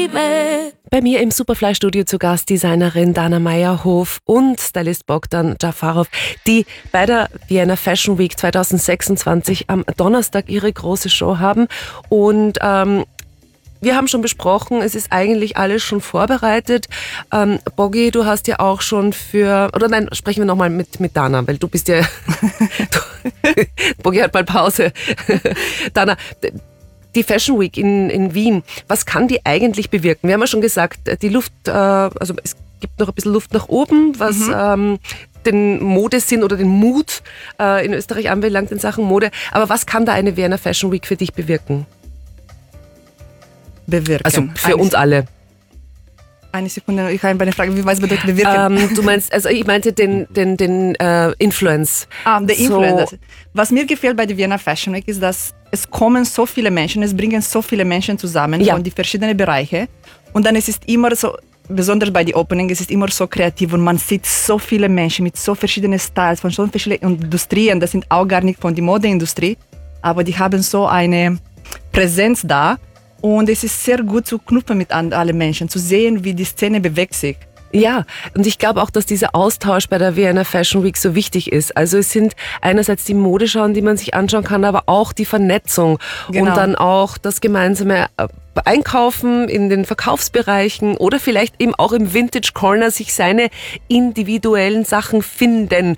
baby. Bei mir im Superfly-Studio zu Gast Designerin Dana Meyerhof und Stylist Bogdan Djafarov, die bei der Vienna Fashion Week 2026 am Donnerstag ihre große Show haben. Und wir haben schon besprochen, es ist eigentlich alles schon vorbereitet. Bogi, du hast ja auch schon sprechen wir nochmal mit Dana, weil du bist ja... Bogi hat mal Pause. Dana, die Fashion Week in Wien, was kann die eigentlich bewirken? Wir haben ja schon gesagt, die Luft, also es gibt noch ein bisschen Luft nach oben, was den Modesinn oder den Mut in Österreich anbelangt in Sachen Mode. Aber was kann da eine Vienna Fashion Week für dich bewirken? Also für uns alle. Eine Sekunde, ich habe eine Frage, was bedeutet bewirken? Du meinst, also ich meinte den Influence. Der Influence. So. Was mir gefällt bei der Vienna Fashion Week ist, dass es kommen so viele Menschen, es bringen so viele Menschen zusammen von den verschiedenen Bereichen. Und dann es ist immer so, besonders bei den Opening, es ist immer so kreativ und man sieht so viele Menschen mit so verschiedenen Styles, von so verschiedenen Industrien, das sind auch gar nicht von der Modeindustrie, aber die haben so eine Präsenz da. Und es ist sehr gut zu knüpfen mit allen Menschen, zu sehen, wie die Szene bewegt sich. Ja, und ich glaube auch, dass dieser Austausch bei der Vienna Fashion Week so wichtig ist. Also es sind einerseits die Modeschauen, die man sich anschauen kann, aber auch die Vernetzung und dann auch das gemeinsame Einkaufen in den Verkaufsbereichen oder vielleicht eben auch im Vintage Corner sich seine individuellen Sachen finden.